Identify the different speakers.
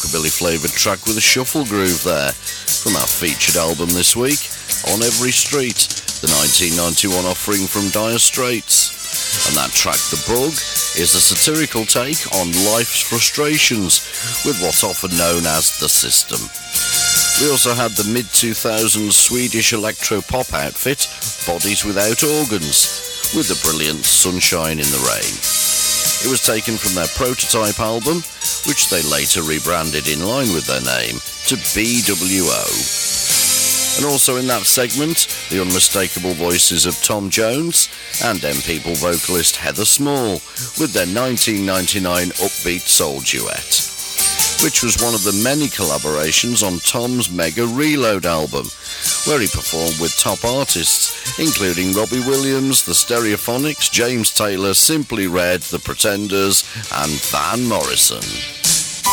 Speaker 1: rockabilly-flavoured track with a shuffle groove there from our featured album this week, On Every Street, the 1991 offering from Dire Straits. And that track, The Bug, is a satirical take on life's frustrations with what's often known as the system. We also had the mid-2000s Swedish electro-pop outfit, Bodies Without Organs, with the brilliant Sunshine in the Rain. It was taken from their prototype album, which they later rebranded in line with their name to BWO. And also in that segment, the unmistakable voices of Tom Jones and M People vocalist Heather Small with their 1999 upbeat soul duet, which was one of the many collaborations on Tom's Mega Reload album, where he performed with top artists, including Robbie Williams, The Stereophonics, James Taylor, Simply Red, The Pretenders, and Van Morrison.